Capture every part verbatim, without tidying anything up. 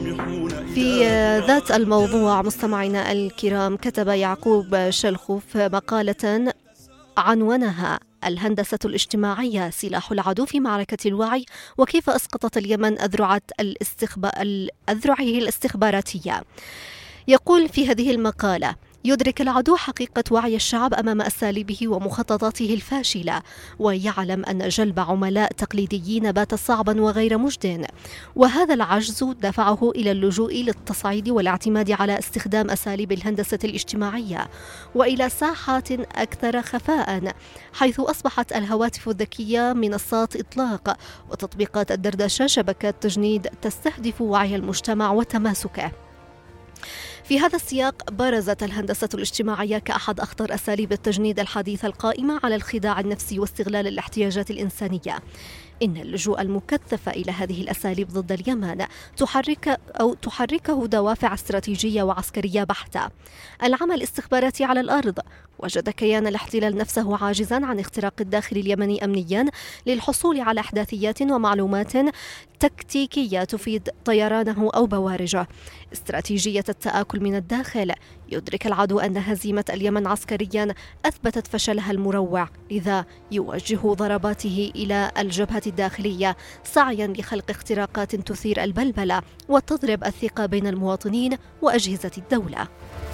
في ذات الموضوع مستمعينا الكرام، كتب يعقوب شلخوف مقالة عنونها الهندسة الاجتماعية سلاح العدو في معركة الوعي، وكيف أسقطت اليمن أذرعة أذرعه الاستخباراتية. يقول في هذه المقالة: يدرك العدو حقيقة وعي الشعب أمام أساليبه ومخططاته الفاشلة، ويعلم أن جلب عملاء تقليديين بات صعبا وغير مجد، وهذا العجز دفعه إلى اللجوء للتصعيد والاعتماد على استخدام أساليب الهندسة الاجتماعية وإلى ساحات أكثر خفاء، حيث أصبحت الهواتف الذكية منصات إطلاق وتطبيقات الدردشة شبكات تجنيد تستهدف وعي المجتمع وتماسكه. في هذا السياق برزت الهندسة الاجتماعية كأحد أخطر أساليب التجنيد الحديثة القائمة على الخداع النفسي واستغلال الاحتياجات الإنسانية. إن اللجوء المكثف إلى هذه الأساليب ضد اليمن تحرك أو تحركه دوافع استراتيجية وعسكرية بحتة. العمل الاستخباراتي على الأرض وجد كيان الاحتلال نفسه عاجزا عن اختراق الداخل اليمني أمنيا للحصول على إحداثيات ومعلومات تكتيكية تفيد طيرانه أو بوارجه. استراتيجية التآكل من الداخل. يدرك العدو أن هزيمة اليمن عسكريا أثبتت فشلها المروع، لذا يوجه ضرباته إلى الجبهة الداخلية سعيا لخلق اختراقات تثير البلبلة وتضرب الثقة بين المواطنين وأجهزة الدولة.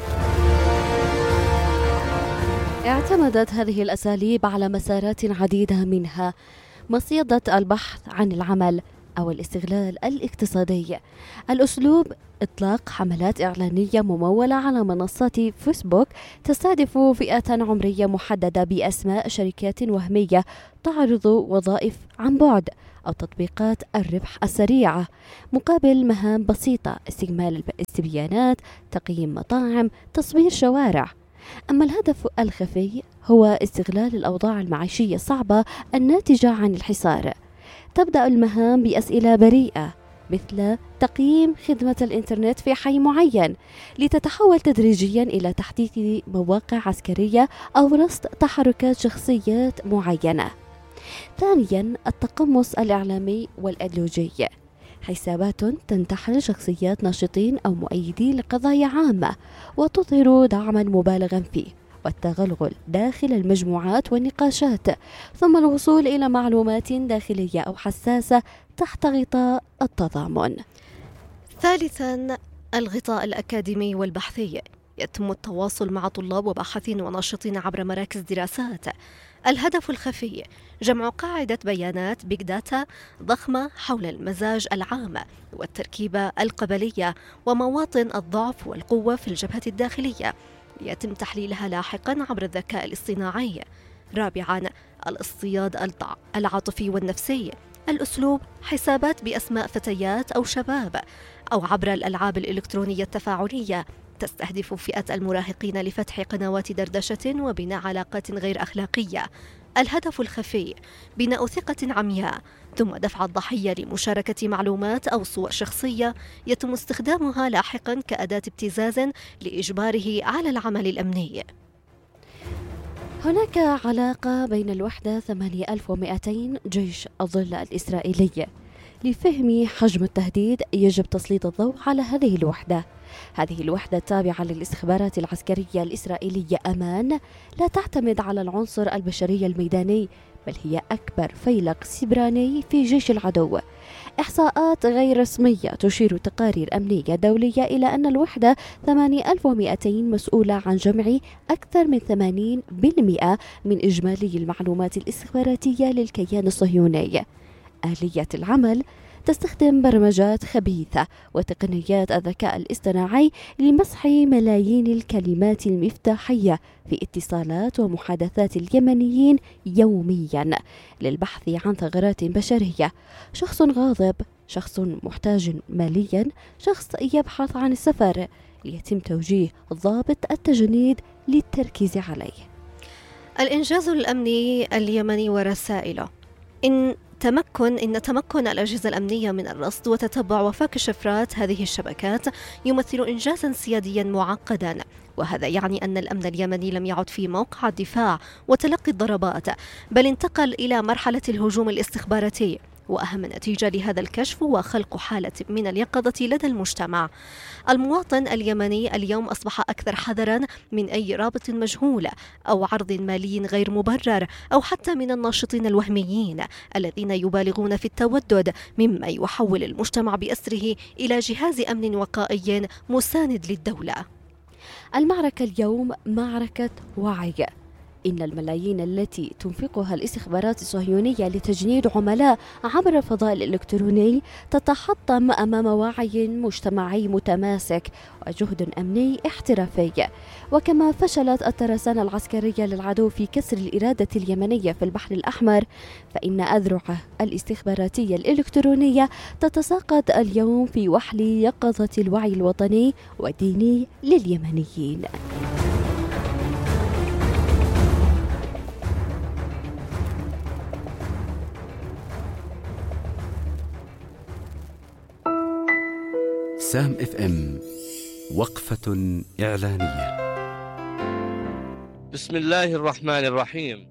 اعتمدت هذه الأساليب على مسارات عديدة، منها مصيدة البحث عن العمل أو الاستغلال الاقتصادي. الأسلوب: إطلاق حملات إعلانية ممولة على منصات فيسبوك تستهدف فئة عمرية محددة بأسماء شركات وهمية تعرض وظائف عن بعد أو تطبيقات الربح السريعة مقابل مهام بسيطة: استكمال الاستبيانات، تقييم مطاعم، تصوير شوارع. أما الهدف الخفي هو استغلال الأوضاع المعيشية الصعبة الناتجة عن الحصار. تبدأ المهام بأسئلة بريئة مثل تقييم خدمة الإنترنت في حي معين، لتتحول تدريجيا إلى تحديث مواقع عسكرية أو رصد تحركات شخصيات معينة. ثانيا، التقمص الإعلامي والأيديولوجي: حسابات تنتحل شخصيات ناشطين أو مؤيدين لقضايا عامة وتظهر دعما مبالغا فيه، والتغلغل داخل المجموعات والنقاشات، ثم الوصول إلى معلومات داخلية أو حساسة تحت غطاء التضامن. ثالثا، الغطاء الأكاديمي والبحثي. يتم التواصل مع طلاب وباحثين وناشطين عبر مراكز دراسات. الهدف الخفي: جمع قاعدة بيانات بيج داتا ضخمة حول المزاج العام والتركيبة القبلية ومواطن الضعف والقوة في الجبهة الداخلية، يتم تحليلها لاحقا عبر الذكاء الاصطناعي. رابعا، الاصطياد العاطفي والنفسي. الأسلوب: حسابات بأسماء فتيات أو شباب أو عبر الألعاب الإلكترونية التفاعلية تستهدف فئة المراهقين لفتح قنوات دردشة وبناء علاقات غير أخلاقية. الهدف الخفي: بناء ثقة عمياء، ثم دفع الضحية لمشاركة معلومات أو صور شخصية يتم استخدامها لاحقا كأداة ابتزاز لإجباره على العمل الأمني. هناك علاقة بين الوحدة ثمانية آلاف ومئتين جيش الظل الإسرائيلي. لفهم حجم التهديد يجب تسليط الضوء على هذه الوحدة. هذه الوحدة التابعة للاستخبارات العسكرية الإسرائيلية أمان لا تعتمد على العنصر البشري الميداني، بل هي أكبر فيلق سبراني في جيش العدو. إحصاءات غير رسمية تشير تقارير أمنية دولية إلى أن الوحدة ثمانية آلاف ومئتين مسؤولة عن جمع أكثر من ثمانين بالمئة من إجمالي المعلومات الاستخباراتية للكيان الصهيوني. آلية العمل: تستخدم برمجات خبيثة وتقنيات الذكاء الاصطناعي لمسح ملايين الكلمات المفتاحية في اتصالات ومحادثات اليمنيين يوميا للبحث عن ثغرات بشرية: شخص غاضب، شخص محتاج ماليا، شخص يبحث عن السفر، ليتم توجيه ضابط التجنيد للتركيز عليه. الإنجاز الأمني اليمني ورسائله. إن تمكن إن تمكن الأجهزة الأمنية من الرصد وتتبع وفك شفرات هذه الشبكات يمثل إنجازا سياديا معقدا، وهذا يعني أن الأمن اليمني لم يعد في موقع الدفاع وتلقي الضربات، بل انتقل إلى مرحلة الهجوم الاستخباراتي، وأهم نتيجة لهذا الكشف هو خلق حالة من اليقظة لدى المجتمع. المواطن اليمني اليوم أصبح أكثر حذرا من أي رابط مجهول أو عرض مالي غير مبرر أو حتى من الناشطين الوهميين الذين يبالغون في التودد، مما يحول المجتمع بأسره إلى جهاز أمن وقائي مساند للدولة. المعركة اليوم معركة وعي. إن الملايين التي تنفقها الاستخبارات الصهيونية لتجنيد عملاء عبر الفضاء الإلكتروني تتحطم أمام وعي مجتمعي متماسك وجهد أمني احترافي. وكما فشلت الترسانة العسكرية للعدو في كسر الإرادة اليمنية في البحر الأحمر، فإن أذرعه الاستخباراتية الإلكترونية تتساقط اليوم في وحل يقظة الوعي الوطني والديني لليمنيين. سام اف ام وقفة إعلانية. بسم الله الرحمن الرحيم.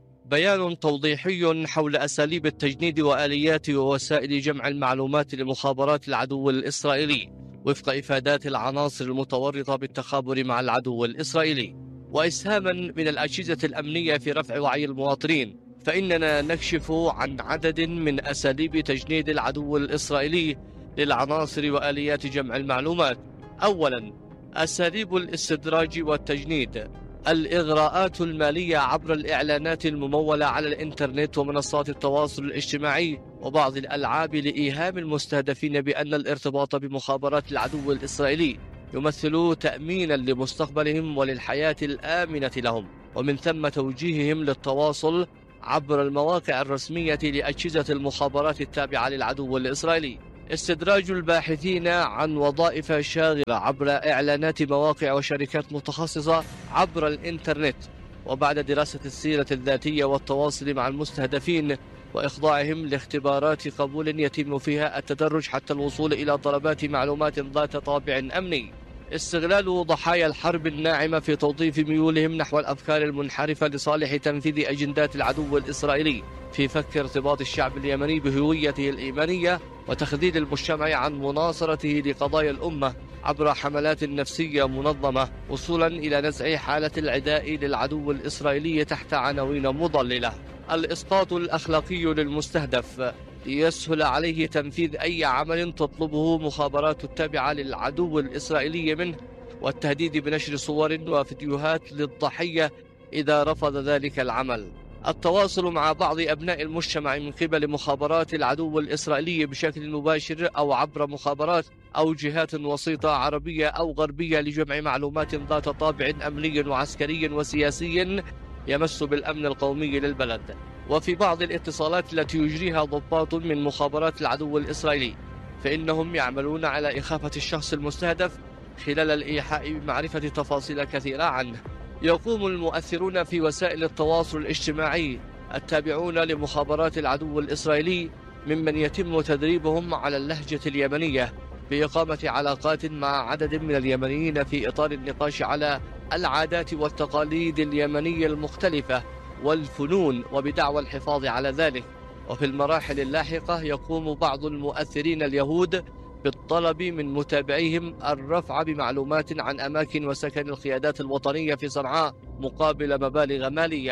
بيان توضيحي حول أساليب التجنيد وآليات ووسائل جمع المعلومات لمخابرات العدو الإسرائيلي وفق إفادات العناصر المتورطة بالتخابر مع العدو الإسرائيلي، وإسهاما من الأجهزة الأمنية في رفع وعي المواطنين. فإننا نكشف عن عدد من أساليب تجنيد العدو الإسرائيلي للعناصر وآليات جمع المعلومات. أولا، أساليب الاستدراج والتجنيد. الإغراءات المالية عبر الإعلانات الممولة على الإنترنت ومنصات التواصل الاجتماعي وبعض الألعاب لإيهام المستهدفين بأن الارتباط بمخابرات العدو الإسرائيلي يمثل تأمينا لمستقبلهم وللحياة الآمنة لهم، ومن ثم توجيههم للتواصل عبر المواقع الرسمية لأجهزة المخابرات التابعة للعدو الإسرائيلي. استدراج الباحثين عن وظائف شاغرة عبر إعلانات مواقع وشركات متخصصة عبر الإنترنت، وبعد دراسة السيرة الذاتية والتواصل مع المستهدفين وإخضاعهم لاختبارات قبول يتم فيها التدرج حتى الوصول إلى طلبات معلومات ذات طابع أمني. استغلال ضحايا الحرب الناعمة في توظيف ميولهم نحو الأفكار المنحرفة لصالح تنفيذ أجندات العدو الإسرائيلي في فك ارتباط الشعب اليمني بهويته الإيمانية وتخذيل المجتمع عن مناصرته لقضايا الأمة عبر حملات نفسية منظمة، وصولا إلى نزع حالة العداء للعدو الإسرائيلي تحت عناوين مضللة. الإسقاط الأخلاقي للمستهدف ليسهل عليه تنفيذ أي عمل تطلبه مخابرات التابعة للعدو الإسرائيلي منه، والتهديد بنشر صور وفيديوهات للضحية إذا رفض ذلك العمل. التواصل مع بعض أبناء المجتمع من قبل مخابرات العدو الإسرائيلي بشكل مباشر أو عبر مخابرات أو جهات وسيطة عربية أو غربية لجمع معلومات ذات طابع أمني وعسكري وسياسي يمس بالأمن القومي للبلد. وفي بعض الاتصالات التي يجريها ضباط من مخابرات العدو الإسرائيلي فإنهم يعملون على إخافة الشخص المستهدف خلال الإيحاء بمعرفة تفاصيل كثيرة عنه. يقوم المؤثرون في وسائل التواصل الاجتماعي التابعون لمخابرات العدو الإسرائيلي ممن يتم تدريبهم على اللهجة اليمنية بإقامة علاقات مع عدد من اليمنيين في إطار النقاش على العادات والتقاليد اليمنية المختلفة والفنون وبدعوى الحفاظ على ذلك. وفي المراحل اللاحقة يقوم بعض المؤثرين اليهود بالطلب من متابعيهم الرفع بمعلومات عن أماكن وسكن القيادات الوطنية في صنعاء مقابل مبالغ مالية.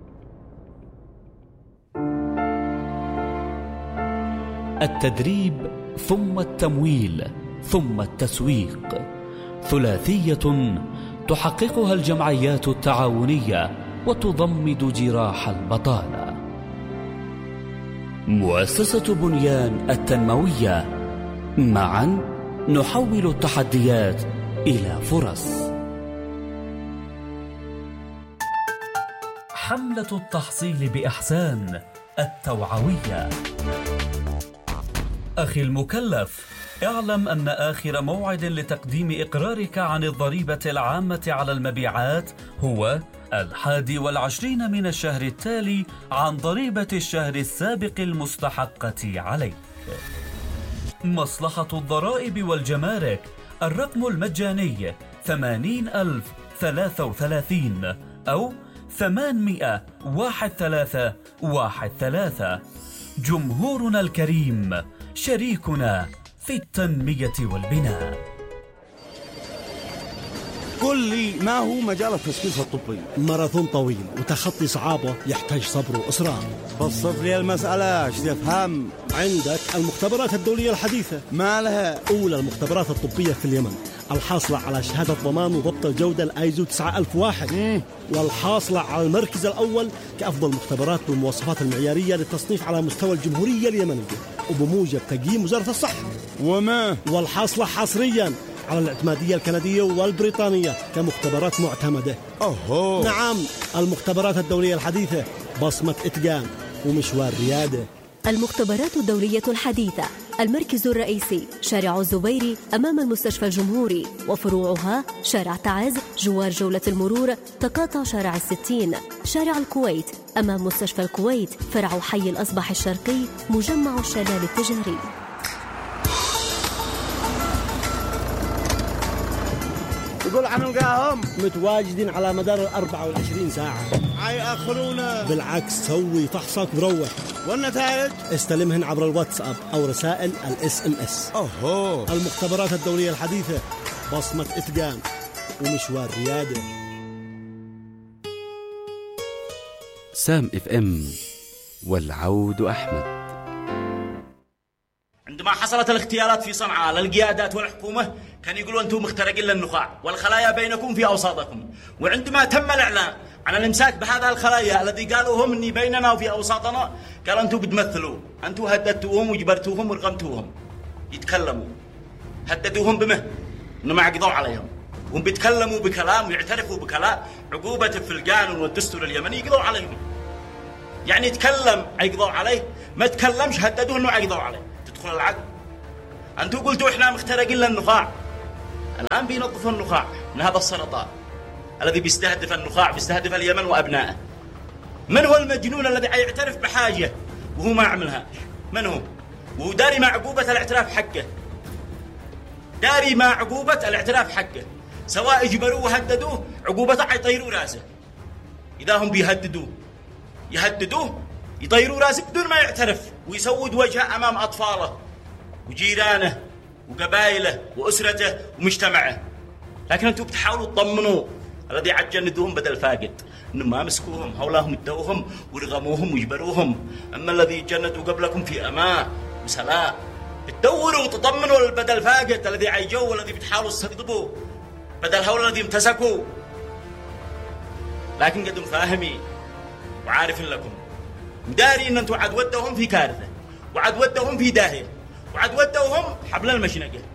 التدريب ثم التمويل ثم التسويق، ثلاثية تحققها الجمعيات التعاونية وتضمد جراح البطالة. مؤسسة بنيان التنموية، معا نحول التحديات إلى فرص. حملة التحصيل بإحسان التوعوية. أخي المكلف، اعلم أن آخر موعد لتقديم إقرارك عن الضريبة العامة على المبيعات هو الحادي والعشرين من الشهر التالي عن ضريبة الشهر السابق المستحقة عليك. مصلحة الضرائب والجمارك، الرقم المجاني ثمانين ألف ثلاثة وثلاثين أو ثمانمائة واحد ثلاثة واحد ثلاثة. جمهورنا الكريم شريكنا في التنمية والبناء. قل لي ما هو مجال التشخيص الطبي؟ ماراثون طويل وتخطي صعابة يحتاج صبر وإصرار. بسط لي المسألة ايش تفهم. عندك المختبرات الدولية الحديثة. ما لها؟ أولى المختبرات الطبية في اليمن، الحاصلة على شهادة ضمان وضبط الجودة الآيزو تسعة ألف وواحد، مم. والحاصلة على المركز الأول كأفضل مختبرات بالمواصفات المعيارية للتصنيف على مستوى الجمهورية اليمنية وبموجب تقييم وزارة الصحة. وما والحاصلة حصرياً على الاعتمادية الكندية والبريطانية كمختبرات معتمدة. أوه. نعم، المختبرات الدولية الحديثة بصمة إتقان ومشوار ريادة. المختبرات الدولية الحديثة، المركز الرئيسي شارع الزبيري أمام المستشفى الجمهوري، وفروعها شارع تعز جوار جولة المرور تقاطع شارع الستين، شارع الكويت أمام مستشفى الكويت فرع حي الأصبح الشرقي مجمع الشلال التجاري. يقول عن نلقاهم متواجدين على مدار الأربعة والعشرين ساعة. حيأخرونا. بالعكس، سوي فحصك وروح. والنتائج استلمهن عبر الواتساب أو رسائل الاس ام اس. أوه. المختبرات الدولية الحديثة بصمة إتقان ومشوار ريادة. سام اف ام والعود أحمد. عندما حصلت الاغتيالات في صنعاء للقيادات والحكومة كان يقولوا أنتم مخترقين للنخاع والخلايا بينكم في أوساطكم، وعندما تم الإعلان عن الإمساك بهذا الخلايا الذي قالوا هم إني بيننا وفي أوساطنا، قال أنتم بتمثلوا، أنتم هددتوهم وجبرتوهم ورغمتوهم يتكلموا، هددوهم بمه إنه ما عقدوا عليهم، هم بيتكلموا بكلام ويعترفوا بكلام عقوبة في القانون والدستور اليمني يقضوا عليهم. يعني يتكلم عقدوا عليه، ما تكلمش هددوه إنه عقدوا عليه، تدخل العقد. أنتم قلتوا إحنا مخترقين للنخاع، الآن بينظفوا النخاع من هذا السرطان الذي بيستهدف النخاع، بيستهدف اليمن وأبنائه. من هو المجنون الذي يعترف بحاجة وهو ما عملها؟ من هو؟ وهو داري مع عقوبة الاعتراف حقه، داري مع عقوبة الاعتراف حقه، سواء اجبروه وهددوه عقوبته حيطيروا راسه. إذا هم بيهددوه يهددوه يطيروا راسه بدون ما يعترف، ويسود وجهه أمام أطفاله وجيرانه وقبائله وأسرته ومجتمعه. لكن أنتم بتحاولوا تطمنوا الذي عجندوهم بدل فاقد، إنهم ما مسكوهم، هولاهم ادوهم ورغموهم وجبروهم. أما الذي جندوا قبلكم في أمان وسلام، بتدوروا وتطمنوا بدل فاقد الذي عيجوا والذي بتحاولوا تستقطبوا بدل هؤلاء الذي امتسكوا. لكن قدم فاهمي وعارف لكم وداري إن أنتم عد ودوهم في كارثة، وعد ودوهم في داهية، وعد ودوهم حبل المشنقة.